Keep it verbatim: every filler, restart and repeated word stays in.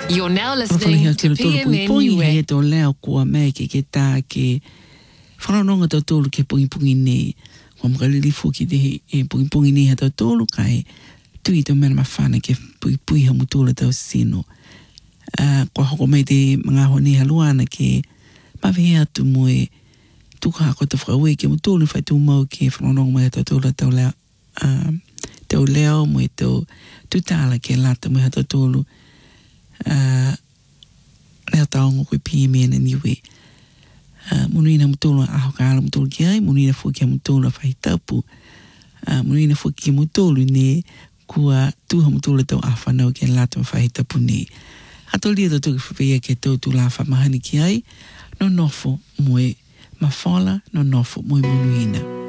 You're now listening to P M N U E. To leo kua me ke ke tā ke whanonga tau tōlu ke pungi pungi nei. Kua mkalili fuki te e pungi pungi nei ha tau tōlu kai tui tau mena mawhana ke pui pui ha mutula tau sino. Uh, kua hoko mai te mga hone haluana ke mawe atu moe tuka hako te whakaue ke mutulu whai tu mau ke whanonga mai tau tōlu tau leo uh, tau leo moe tau tutala ke lata moe ha tau tōlu uh, leo taongo koe P M N U E. Uh, munuina mutulu aho ka ala mutulu ki ai, munuina fuki a mutulu a whahitapu, uh, munuina fuki a mutulu ne kua tuha mutulu tau a whanau ke lata ma whahitapu ne. Hato lia tau tuki whawea ke tau tu la whamahani ki ai, no nofo moe mawhala, no nofo moe munuina.